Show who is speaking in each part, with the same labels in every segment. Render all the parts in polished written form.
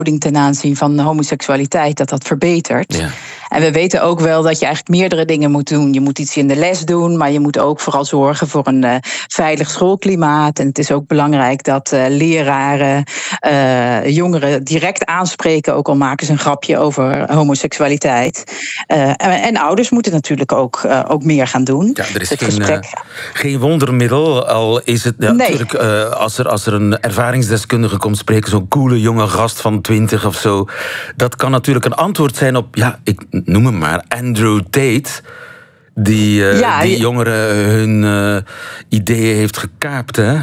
Speaker 1: ten aanzien van homoseksualiteit, dat verbetert.
Speaker 2: Ja.
Speaker 1: En we weten ook wel dat je eigenlijk meerdere dingen moet doen. Je moet iets in de les doen, maar je moet ook vooral zorgen voor een veilig schoolklimaat. En het is ook belangrijk dat leraren jongeren direct aanspreken, ook al maken ze een grapje over homoseksualiteit. En ouders moeten natuurlijk ook meer gaan doen.
Speaker 2: Ja, er is
Speaker 1: Het
Speaker 2: geen wondermiddel, al is het natuurlijk als er een ervaringsdeskundige komt spreken, zo'n coole jonge gast van 20 of zo. Dat kan natuurlijk een antwoord zijn op, ik noem hem maar, Andrew Tate, die jongeren hun ideeën heeft gekaapt, hè?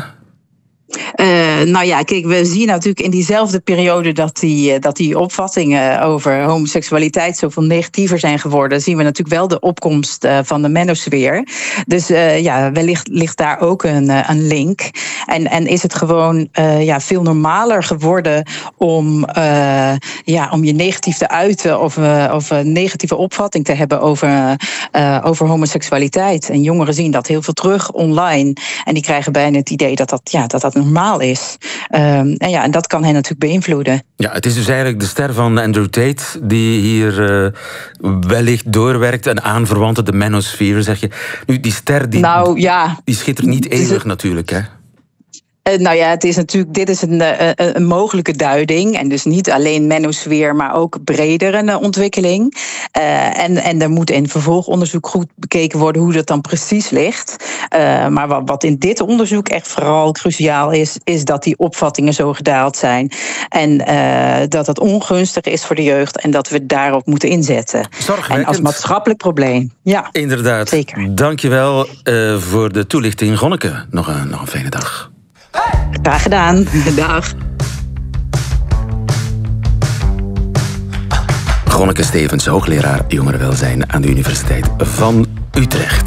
Speaker 1: Kijk, we zien natuurlijk in diezelfde periode dat die opvattingen over homoseksualiteit zoveel negatiever zijn geworden, zien we natuurlijk wel de opkomst van de manosfeer. Dus wellicht ligt daar ook een link. En is het gewoon veel normaler geworden om je negatief te uiten of een negatieve opvatting te hebben over homoseksualiteit. En jongeren zien dat heel veel terug online. En die krijgen bijna het idee dat normaal is. En dat kan hen natuurlijk beïnvloeden. Ja,
Speaker 2: het is dus eigenlijk de ster van Andrew Tate die hier wellicht doorwerkt. Een aanverwante, de manosfeer, zeg je. Nu, die ster die schittert niet eeuwig natuurlijk, hè?
Speaker 1: Het is natuurlijk, dit is een mogelijke duiding. En dus niet alleen manosfeer, maar ook breder een ontwikkeling. En er moet in vervolgonderzoek goed bekeken worden hoe dat dan precies ligt. Maar wat in dit onderzoek echt vooral cruciaal is dat die opvattingen zo gedaald zijn. En dat het ongunstig is voor de jeugd en dat we daarop moeten inzetten.
Speaker 2: Zorgwekkend.
Speaker 1: En als maatschappelijk probleem. Ja,
Speaker 2: inderdaad.
Speaker 1: Zeker.
Speaker 2: Dankjewel voor de toelichting, Gonneke. Nog een fijne dag.
Speaker 1: Graag gedaan. Dag.
Speaker 2: Gonneke Stevens, hoogleraar jongerenwelzijn aan de Universiteit van Utrecht.